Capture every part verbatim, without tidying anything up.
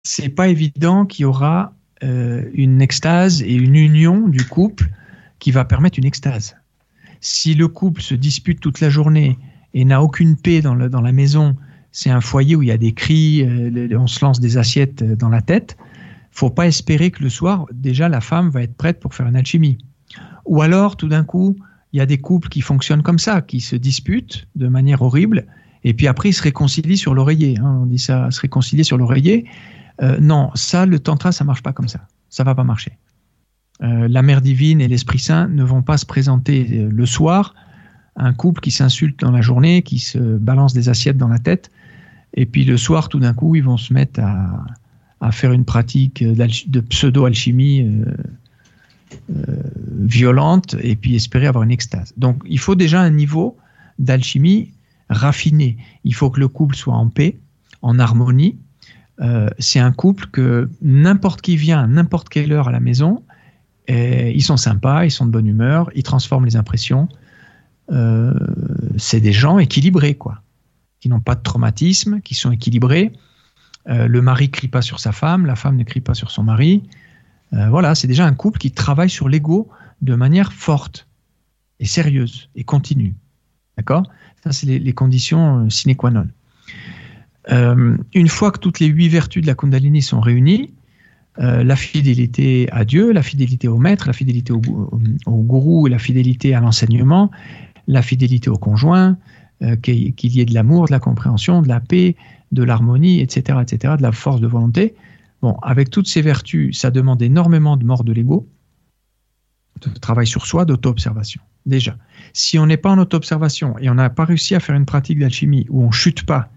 c'est pas évident qu'il y aura euh, une extase et une union du couple qui va permettre une extase. Si le couple se dispute toute la journée et n'a aucune paix dans, le, dans la maison, c'est un foyer où il y a des cris, euh, on se lance des assiettes dans la tête, faut pas espérer que le soir, déjà, la femme va être prête pour faire une alchimie. Ou alors, tout d'un coup, il y a des couples qui fonctionnent comme ça, qui se disputent de manière horrible, et puis après, ils se réconcilient sur l'oreiller. Hein, on dit ça, se réconcilier sur l'oreiller. Euh, non, ça, le tantra, ça marche pas comme ça. Ça va pas marcher. Euh, la Mère divine et l'Esprit Saint ne vont pas se présenter euh, le soir, un couple qui s'insulte dans la journée, qui se balance des assiettes dans la tête, et puis le soir, tout d'un coup, ils vont se mettre à, à faire une pratique de pseudo-alchimie euh, euh, violente, et puis espérer avoir une extase. Donc, il faut déjà un niveau d'alchimie raffiné. Il faut que le couple soit en paix, en harmonie. Euh, c'est un couple que n'importe qui vient à n'importe quelle heure à la maison, et ils sont sympas, ils sont de bonne humeur, ils transforment les impressions. Euh, c'est des gens équilibrés, quoi, qui n'ont pas de traumatisme, qui sont équilibrés. Euh, le mari ne crie pas sur sa femme, la femme ne crie pas sur son mari. Euh, voilà, c'est déjà un couple qui travaille sur l'ego de manière forte et sérieuse et continue. D'accord ? Ça, c'est les, les conditions sine qua non. Euh, une fois que toutes les huit vertus de la Kundalini sont réunies, euh, la fidélité à Dieu, la fidélité au maître, la fidélité au, au, au gourou, la fidélité à l'enseignement, la fidélité au conjoint, euh, qu'il, qu'il y ait de l'amour, de la compréhension, de la paix, de l'harmonie, et cetera, et cetera, de la force de volonté. Bon, avec toutes ces vertus, ça demande énormément de mort de l'ego, de travail sur soi, d'auto-observation. Déjà, si on n'est pas en auto-observation et on n'a pas réussi à faire une pratique d'alchimie où on ne chute pas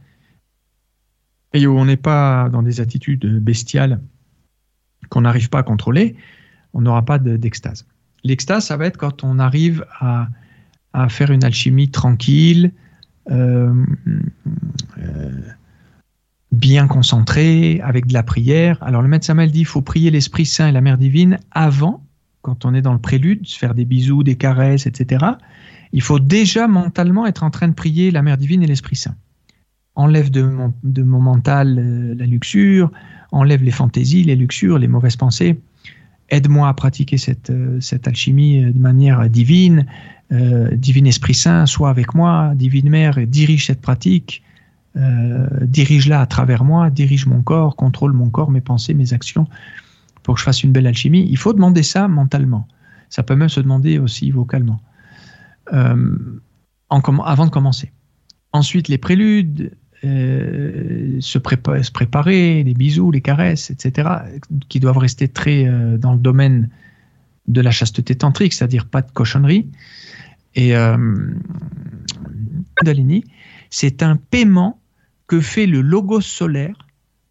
et où on n'est pas dans des attitudes bestiales qu'on n'arrive pas à contrôler, on n'aura pas de, d'extase. L'extase, ça va être quand on arrive à, à faire une alchimie tranquille, euh, euh, bien concentrée, avec de la prière. Alors le maître Samael dit qu'il faut prier l'Esprit Saint et la Mère divine avant, quand on est dans le prélude, se faire des bisous, des caresses, et cetera. Il faut déjà mentalement être en train de prier la Mère divine et l'Esprit Saint. Enlève de mon, de mon mental euh, la luxure, enlève les fantaisies, les luxures, les mauvaises pensées. Aide-moi à pratiquer cette, euh, cette alchimie de manière divine. Euh, divine Esprit Saint, sois avec moi. Divine Mère, dirige cette pratique. Euh, dirige-la à travers moi. Dirige mon corps, contrôle mon corps, mes pensées, mes actions, pour que je fasse une belle alchimie. Il faut demander ça mentalement. Ça peut même se demander aussi vocalement. Euh, en com- avant de commencer. Ensuite, les préludes, euh, se, prépa- se préparer, les bisous, les caresses, et cetera, qui doivent rester très euh, dans le domaine de la chasteté tantrique, c'est-à-dire pas de cochonnerie. Et euh, Kundalini, c'est un paiement que fait le logos solaire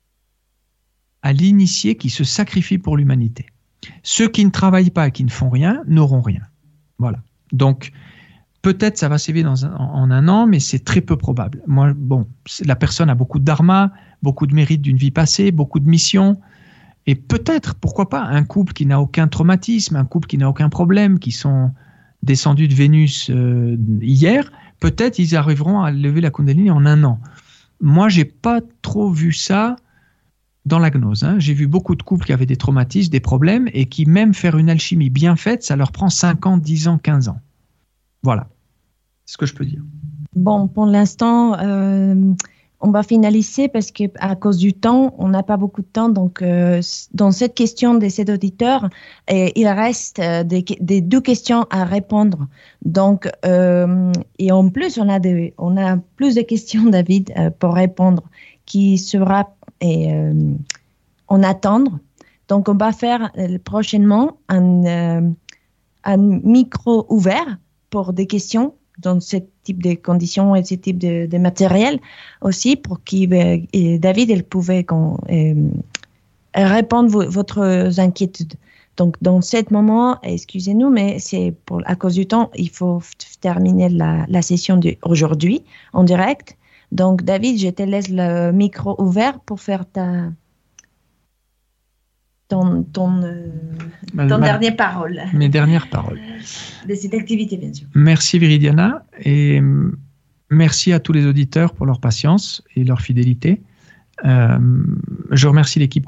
à l'initié qui se sacrifie pour l'humanité. Ceux qui ne travaillent pas et qui ne font rien n'auront rien. Voilà. Donc, peut-être ça va s'éveiller dans un, en un an, mais c'est très peu probable. Moi, bon, la personne a beaucoup de dharma, beaucoup de mérites d'une vie passée, beaucoup de missions, et peut-être, pourquoi pas, un couple qui n'a aucun traumatisme, un couple qui n'a aucun problème, qui sont descendus de Vénus euh, hier, peut-être ils arriveront à lever la Kundalini en un an. Moi, j'ai pas trop vu ça dans la gnose. Hein. J'ai vu beaucoup de couples qui avaient des traumatismes, des problèmes, et qui, même faire une alchimie bien faite, ça leur prend cinq ans, dix ans, quinze ans. Voilà, c'est ce que je peux dire. Bon, pour l'instant, euh, on va finaliser parce qu'à cause du temps, on n'a pas beaucoup de temps. Donc, euh, dans cette question de cet auditeur, et il reste des, des deux questions à répondre. Donc, euh, et en plus, on a, des, on a plus de questions, David, euh, pour répondre, qui sera et, euh, en attendre. Donc, on va faire euh, prochainement un, euh, un micro ouvert pour des questions dans ce type de conditions et ce type de, de matériel aussi, pour que David il pouvait euh, répondre vo- votre inquiétude. Donc, dans ce moment, excusez-nous, mais c'est pour, à cause du temps, il faut f- terminer la, la session d'aujourd'hui en direct. Donc, David, je te laisse le micro ouvert pour faire ta... ton, ton, euh, Ma- ton ma- dernière parole. Mes dernières paroles. De cette activité, bien sûr. Merci Viridiana, et merci à tous les auditeurs pour leur patience et leur fidélité. Euh, je remercie l'équipe